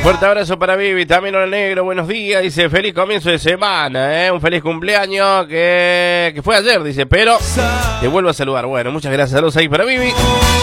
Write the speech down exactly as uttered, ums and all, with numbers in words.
Fuerte abrazo para Vivi, también Hola Negro, buenos días, dice, feliz comienzo de semana, ¿eh? Un feliz cumpleaños que, que fue ayer, dice, pero te vuelvo a saludar. Bueno, muchas gracias, saludos ahí para Vivi.